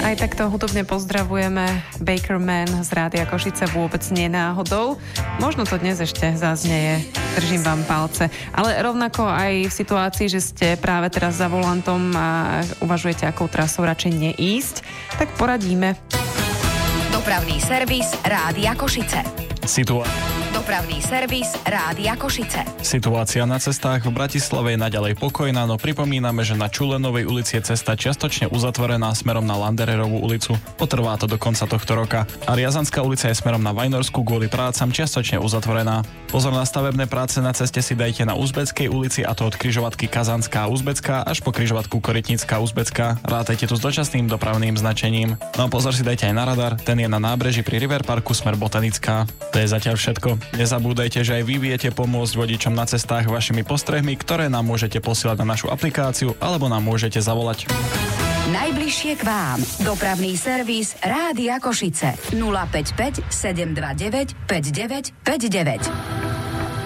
Aj takto hudobne pozdravujeme Bakerman z Rádia Košice, vôbec nie náhodou. Možno to dnes ešte zaznieje, držím vám palce. Ale rovnako aj v situácii, že ste práve teraz za volantom a uvažujete, akou trasou radšej neísť, tak poradíme. Dopravný servis Rádia Košice. Dopravný servis Rádia Košice. Situácia na cestách v Bratislave je naďalej pokojná, no pripomíname, že na Čulenovej ulici je cesta čiastočne uzatvorená smerom na Landererovú ulicu. Potrvá to do konca tohto roka. A Riazanská ulica je smerom na Vajnorsku kvôli prácam čiastočne uzatvorená. Pozor na stavebné práce na ceste si dajte na Uzbeckej ulici, a to od križovatky Kazanská a Uzbecká až po križovatku Korytnická Uzbecká. Rátajte tu s dočasným dopravným značením. No a pozor si dajte aj na radar, ten je na nábreží pri River Parku smer Botanická. To je zatiaľ všetko. Nezabúdajte, že aj vy viete pomôcť vodičom na cestách vašimi postrehmi, ktoré nám môžete posielať na našu aplikáciu alebo nám môžete zavolať. Najbližšie k vám. Dopravný servis Rádia Košice. 055 729 5959.